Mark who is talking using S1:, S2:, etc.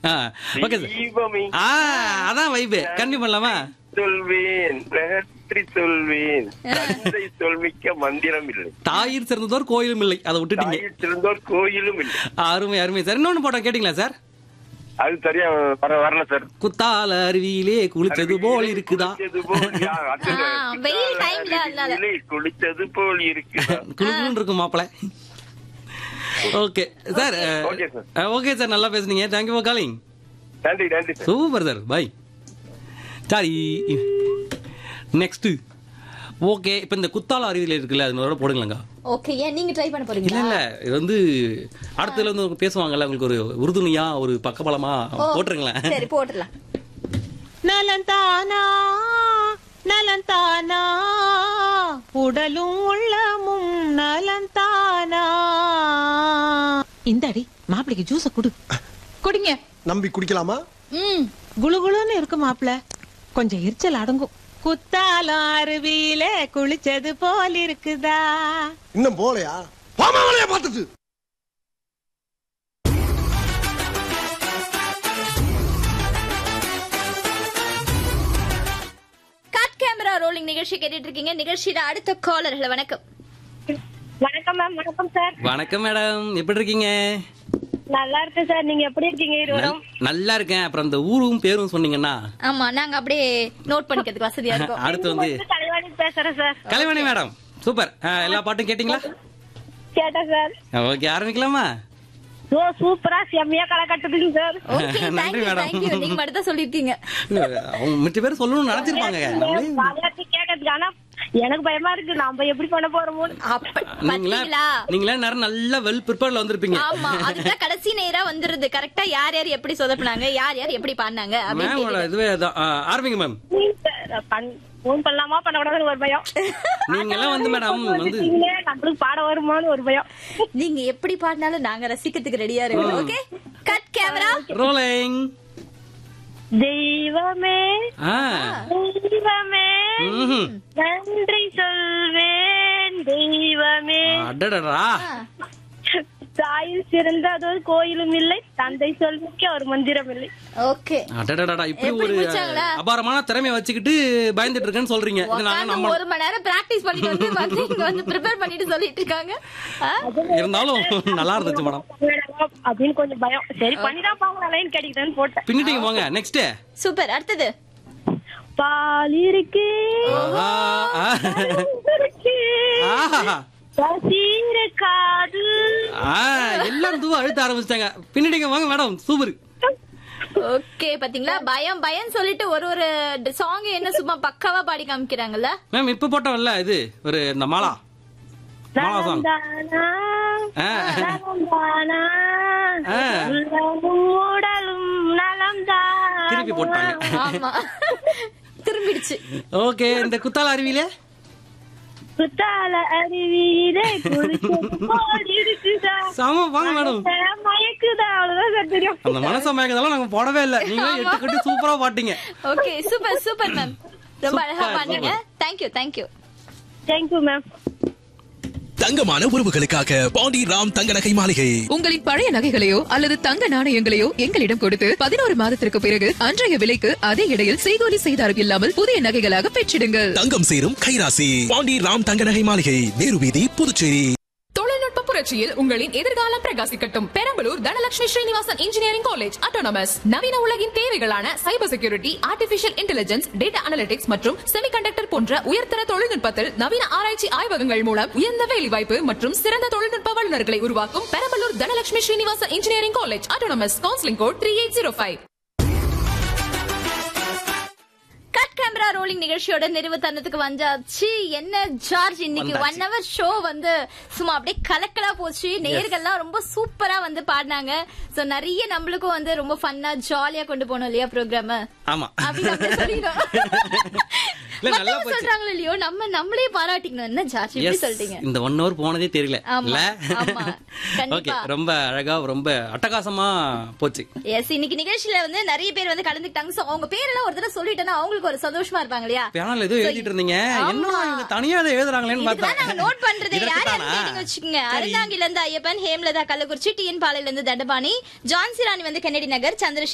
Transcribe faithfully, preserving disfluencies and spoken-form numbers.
S1: Okay sir. ஆ அதான் vibe. கண்டிப்பா பண்ணலாமா?
S2: சொல்வேன் நன்றி சொல்வேன் தந்தை சொல்மிக்க மந்திரம் இல்லை,
S1: தாயிர் சிறந்ததோர் கோயிலும் இல்லை. அதை விட்டுட்டீங்க.
S2: தாயிற் சிறந்தோர் கோயிலும் இல்லை.
S1: அருமை அருமை சார். இன்னொன்னு போட்டோம் கேட்டீங்களா சார்?
S2: அது சரியா வர வரல சார்.
S1: குத்தால அருவியிலே குளிச்சது போல் இருக்குதா?
S2: குளிச்சது போல் யா, அது
S3: ஆ, வெயில் டைம்ல அதனால.
S2: அருவியிலே குளிச்சது போல் இருக்குதா.
S1: குளுகுளுன்னு இருக்கும் மாப்பிள. Okay sir.
S2: Okay sir.
S1: Okay sir, நல்லா பேசுனீங்க. Thank you for calling.
S2: நன்றி நன்றி சார்.
S1: Super sir, by. சரி, நெக்ஸ்ட். ஓகே, இப்போ இந்த குத்தால அருவியில் இருக்குல்ல, அது போடுங்களா?
S3: ஓகே, ஏன் நீங்க ட்ரை பண்ண
S1: இல்ல
S3: போறீங்களா?
S1: இல்ல, இது வந்து அடுத்ததுல வந்து பேசுவாங்கல்ல, உங்களுக்கு ஒரு உறுதுணையா ஒரு பக்கபலமா போட்டுருங்களேன்.
S3: சரி, போட்டுடலாம்.
S4: நலந்தானா நலந்தானா உடலும் உள்ளமும் நலந்தானா. இந்தாடி மாப்பிளைக்கு ஜூஸ குடு. குடிங்க.
S5: நம்பி குடிக்கலாமா?
S4: ம், குளுகுளுன்னு இருக்கு மாப்பிள. கொஞ்சம் எரிச்சல் அடங்கும். குத்தாலம் அருவியில குளிச்சது போல் இருக்குதா?
S5: இன்னும் போலையா? பாமாவளையா பார்த்துட்டு.
S3: கட் கேமரா ரோலிங் நிகழ்ச்சி கேட்டுட்டு இருக்கீங்க. நிகழ்ச்சியில அடுத்த காலர்கள். வணக்கம்.
S6: வணக்கம் மேம். வணக்கம் சார்.
S1: வணக்கம் மேடம், எப்படி இருக்கீங்க?
S6: நல்லா இருக்கு சார். நீங்க எப்படி இருக்கீங்க இருவரும்?
S1: நல்லா இருக்கேன். அப்புறம் அந்த ஊரும் பேரும் சொன்னீங்கன்னா
S3: ஆமா, நாங்க அப்படியே நோட் பண்ணிக்கிறதுக்கு வசதியா இருக்கும்.
S1: அடுத்து வந்து
S6: கலைவாணி பேசுறேன் சார்.
S1: Kalaivani madam, super. எல்லா பாட்டும் கேட்டீங்களா?
S6: கேட்டேன் சார்.
S1: ஓகே, ஆரம்பிக்கலாமா?
S6: ஓ, சூப்பரா செம்மையா களை கட்டுதுங்க சார்.
S3: ஓகே,
S1: நன்றி
S3: தேங்க்யூ
S1: மேடம்.
S3: தேங்க்யூ. நீங்க மட்டும் தான் சொல்லிருக்கீங்க.
S1: அவங்க மிச்ச பேர் சொல்லணும்னு நினைச்சிருப்பாங்க.
S6: விளையாட்டு கேட்டதுக்கு ஆனா எனக்கு பயமா இருக்கு, நாம எப்படி பண்ண போறோமோ.
S3: பாத்தீங்களா?
S1: நீங்களா நேரம் நல்லா வெல் ப்ரிப்பேர்ல வந்திருப்பீங்க.
S3: ஆமா, அதுதான் கடைசி நேரா வந்துருது. கரெக்டா யார் யார் எப்படி சொதப்புனாங்க, யார் யார் எப்படி பாடினாங்க
S1: மேம். இதுவே ஆரம்பிங்க மேம்.
S6: போன் பண்ணலாமா பண்ணக்கூடாதுன்னு ஒரு பயம்.
S1: நீங்க எல்லாம் வந்து மேடம் வந்து
S6: நம்மளுக்கு பாட வருமானு ஒரு பயம்.
S3: நீங்க எப்படி பாடினாலும் நாங்க ரசிக்கிறதுக்கு ரெடியா இருக்கோம். Okay, cut camera
S1: rolling.
S6: தெய்வமே தெய்வமே நன்றி சொல்வேன் தெய்வமே.
S1: அடடடா.
S6: தாயில் சிறந்ததொரு கோயிலும் இல்லை, தந்தை சொல்மிக்க ஒரு மந்திரம் இல்லை.
S3: ஓகே.
S1: அடடடடா, இப்படி ஒரு அபாரமான திறமையை வச்சுக்கிட்டு பயந்துட்டு இருக்கேன்னு சொல்றீங்க.
S3: ஒரு மணி நேரம் பிராக்டிஸ் பண்ணிட்டு வந்து இங்க வந்து ப்ரிப்பேர் பண்ணிட்டு சொல்லிட்டு இருக்காங்க.
S1: இருந்தாலும் நல்லா இருந்துச்சு மேடம்.
S6: அப்படின்னு கொஞ்சம் பயம். சரி, பண்ணிதான் பாக்கலாம், லைன் கிடைக்குதுன்னு போட்டேன்.
S1: பின்னிட்டீங்க. போங்க நெக்ஸ்ட்.
S3: சூப்பர். அடுத்தது
S6: பால் இருக்கு
S1: எல்லாம் தூவ அழுத்த ஆரம்பிச்சிட்டாங்க. பின்னிட்டீங்க. வாங்க மேடம், சூப்பர்.
S3: ஓகே, பாத்தீங்களா? பயம் பயம் சொல்லிட்டு ஒரு ஒரு சாங் என்ன சும்மா பக்காவா பாடி காமிக்கிறாங்கல்ல
S1: மேம். இப்ப போட்டோம்ல இது ஒரு இந்த மாலா மாலா சாங்.
S6: உடலும் நலம்தான்.
S1: திருப்பி போட்டாங்க.
S3: ஆமா, திரும்பிடுச்சு.
S1: ஓகே, இந்த குத்தால அருவியில
S6: குத்தால அருவியிலே
S1: சாம. வாங்க மேடம்.
S6: மயக்குதா, அவ்வளவுதான் தெரியும்.
S1: அந்த மனச மயக்கதெல்லாம் நாங்க போடவே இல்ல. நீங்க எட்டு கட்டி சூப்பரா பாட்டீங்க.
S3: Okay, super super ma'am. ரொம்ப அழகா பாடுங்க. Thank you thank you
S6: thank you ma'am.
S7: தங்கமான உறவுகளுக்காக பாண்டி ராம் தங்க நகை மாளிகை.
S8: உங்களின் பழைய நகைகளையோ அல்லது தங்க நாணயங்களையோ எங்களிடம் கொடுத்து பதினோரு மாதத்திற்கு பிறகு அன்றைய விலைக்கு அதே இடையில் செய்கூலி செய்தாரம் இல்லாமல் புதிய நகைகளாக பெற்றிடுங்கள்.
S7: தங்கம் சேரும் கைராசி பாண்டி ராம் தங்க நகை மாளிகை, நேரு வீதி, புதுச்சேரி.
S8: தொழில்நுட்ப புரட்சியில் உங்களின் எதிர்காலம் பிரகாசிக்கட்டும். Perambalur Dhanalakshmi Srinivasan engineering college autonomous நவீன உலகின் தேவைகளான cyber security, artificial intelligence, data analytics மற்றும் செமிகண்டக்டர் போன்ற உயர்தர தொழில்நுட்பத்தில் நவீன ஆராய்ச்சி ஆய்வகங்கள் மூலம் உயர்ந்த வேலைவாய்ப்பு மற்றும் சிறந்த தொழில்நுட்ப வல்லுநர்களை உருவாக்கும் Perambalur Dhanalakshmi Srinivasan engineering college autonomous. Counselling code three eight zero five.
S3: Cut camera rolling நிகழ்ச்சியோட நிறைவு தருணத்துக்கு வந்தாச்சு. என்ன ஜார்ஜ், இன்னைக்கு ஒன் ஹவர் ஷோ வந்து சும்மா அப்படியே கலக்கலா போச்சு. நேயர்கள்லாம் ரொம்ப சூப்பரா வந்து பாடினாங்க. சோ நிறைய நம்மளுக்கும் வந்து ரொம்ப ஃபன்னா ஜாலியா கொண்டு போனோம் இல்லையா ப்ரோக்ராம்.
S1: ஆமா,
S3: சொல்றாங்களோ இல்லையோ, நம்ம நம்மளே பாராட்டிக்கணும். என்ன ஜார்ஜ் இப்படி சொல்றீங்க?
S1: இந்த ஒன் ஹவர் போனதே தெரியல. ரொம்ப அழகா ரொம்ப அட்டகாசமா போச்சு.
S3: எஸ், இன்னைக்கு நிகழ்ச்சியில வந்து நிறைய பேர் வந்து கலந்துக்கிட்டாங்க. சோ அவங்க பேரெல்லாம் ஒரு தடவை சொல்லிட்டேன்னா அவங்களுக்கு ஒரு சந்தோஷமா இருப்பாங்க இல்லையா?
S1: பேனல் ஏதோ எழுதிட்டு இருந்தீங்க, என்ன தனியா அதை எழுதுறாங்களேன்னு பார்த்தா
S3: நாங்க நோட் பண்றது. யார் யாருன்னு வச்சுக்கோங்க. அறந்தாங்கில இருந்து ஐயப்பன், ஹேம்லதா கள்ளக்குறிச்சி, டி என் பாளையில இருந்து தண்டபாணி, ஜான்சி ராணி வந்து கென்னடி நகர், சந்திரசேகர்